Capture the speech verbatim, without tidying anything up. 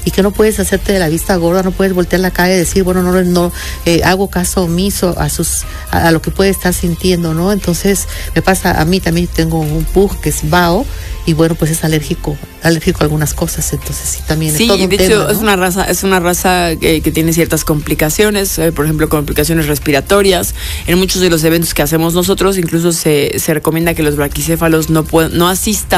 y que no puedes hacerte de la vista gorda, no puedes voltear la cara y decir, bueno, no, no eh, hago caso omiso a sus a, a lo que puede estar sintiendo, ¿no? Entonces me pasa a mí también, tengo un pug que es bao y bueno, pues es alérgico, alérgico a algunas cosas, entonces sí también sí, es todo un de tema, hecho, ¿no? es una raza, es una raza que, que tiene ciertas complicaciones, eh, por ejemplo, complicaciones respiratorias. En muchos de los eventos que hacemos nosotros, incluso se, se recomienda que los braquicéfalos no puedan, no asistan